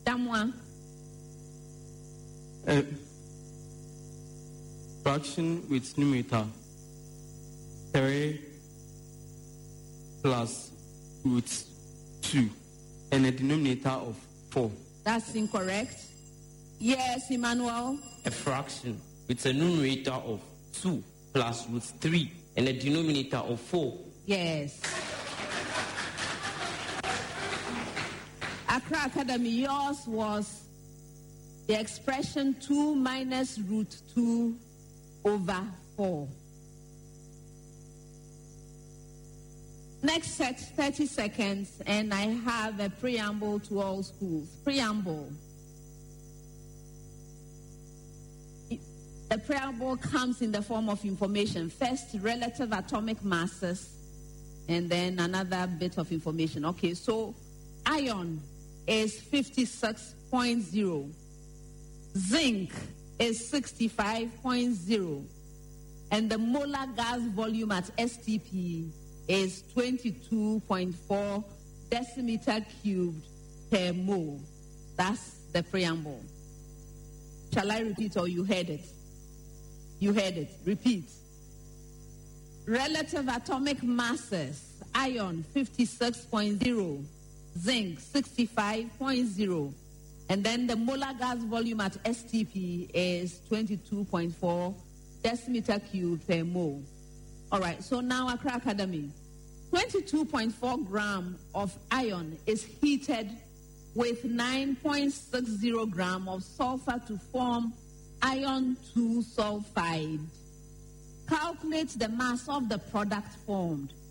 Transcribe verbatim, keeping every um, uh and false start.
Damwa. Uh, fraction with numerator three plus root two and a denominator of four. That's incorrect. Yes, Emmanuel. A fraction with a numerator of two plus root three and a denominator of four. Yes. Accra Academy, yours was the expression two minus root two over four. Next set, thirty seconds, and I have a preamble to all schools. Preamble. The preamble comes in the form of information. First, relative atomic masses, and then another bit of information. Okay, so iron is fifty-six point zero. Zinc is sixty-five point zero. And the molar gas volume at S T P is twenty-two point four decimeter cubed per mole. That's the preamble. Shall I repeat or you heard it? You heard it. Repeat. Relative atomic masses. Iron fifty-six point zero. Zinc sixty-five point zero. And then the molar gas volume at S T P is twenty-two point four decimeter cubed per mole. All right, so now Accra Academy. twenty-two point four gram of iron is heated with nine point six zero gram of sulfur to form iron two sulfide. Calculate the mass of the product formed.